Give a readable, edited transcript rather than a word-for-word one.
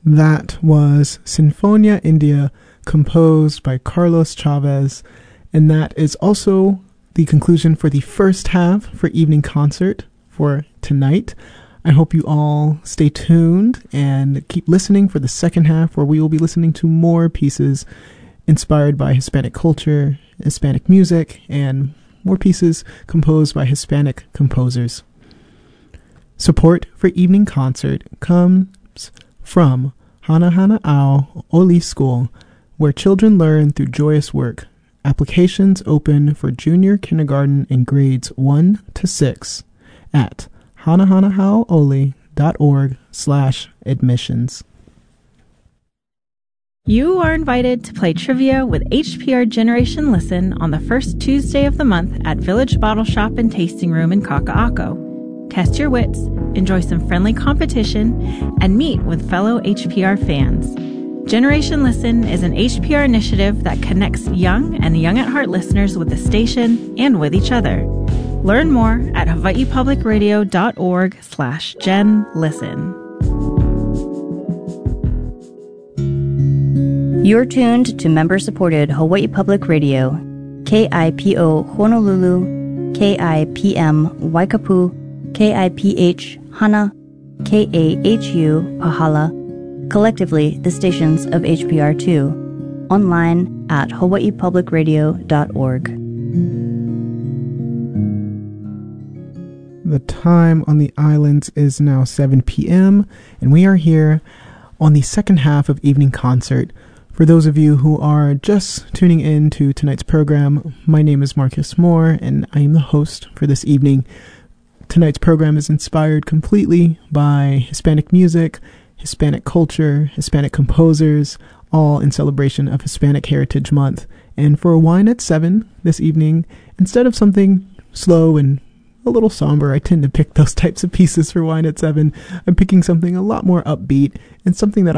That was Sinfonia India, composed by Carlos Chavez, and that is also the conclusion for the first half for Evening Concert for tonight. I hope you all stay tuned and keep listening for the second half, where we will be listening to more pieces inspired by Hispanic culture, Hispanic music, and more pieces composed by Hispanic composers. Support for Evening Concert comes from Hana Hana Ao Oli School, where children learn through joyous work. Applications open for junior kindergarten in grades 1 to 6 at hanahanahaoli.org/admissions. You are invited to play trivia with HPR Generation Listen on the first Tuesday of the month at Village Bottle Shop and Tasting Room in Kaka'ako. Test your wits, enjoy some friendly competition, and meet with fellow HPR fans. Generation Listen is an HPR initiative that connects young and young at heart listeners with the station and with each other. Learn more at hawaiipublicradio.org/genlisten. You're tuned to member-supported Hawaii Public Radio, KIPO Honolulu, KIPM Waikapu, KIPH Hana, KAHU Pahala, collectively the stations of HPR2, online at hawaiipublicradio.org. The time on the islands is now 7 p.m., and we are here on the second half of Evening Concert. For those of you who are just tuning in to tonight's program, my name is Marcus Moore, and I am the host for this evening. Tonight's program is inspired completely by Hispanic music, Hispanic culture, Hispanic composers, all in celebration of Hispanic Heritage Month. And for Wine at 7 this evening, instead of something slow and a little somber, I tend to pick those types of pieces for Wine at 7. I'm picking something a lot more upbeat and something that